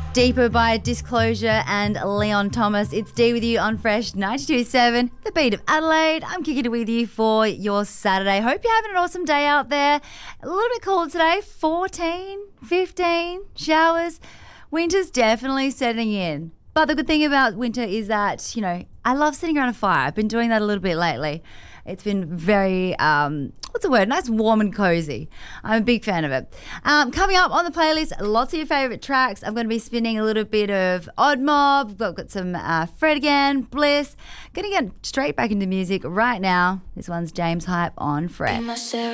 Deeper by Disclosure and Leon Thomas. It's D with you on Fresh 92.7, the beat of Adelaide. I'm kicking it with you for your Saturday. Hope you're having an awesome day out there. A little bit cold today, 14, 15 showers. Winter's definitely setting in. But the good thing about winter is that, I love sitting around a fire. I've been doing that a little bit lately. It's been very, nice, warm and cozy. I'm a big fan of it. Coming up on the playlist, lots of your favourite tracks. I'm going to be spinning a little bit of Odd Mob. We've got some Fred again, Bliss. Going to get straight back into music right now. This one's James Hype on Fresh.